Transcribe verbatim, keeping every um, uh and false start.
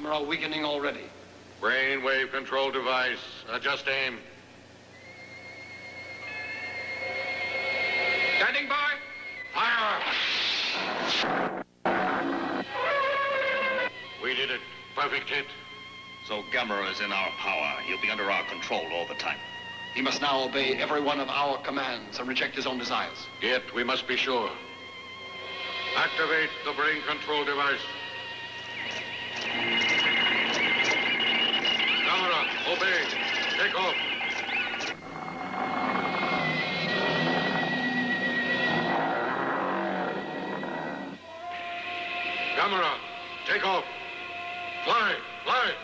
Gamera weakening already. Brainwave control device. Adjust aim. Standing by. Fire! We did it. Perfect hit. So Gamera is in our power. He'll be under our control all the time. He must now obey every one of our commands and reject his own desires. Yet we must be sure. Activate the brain control device. Gamera, obey. Take off. Gamera, take off. Fly, fly.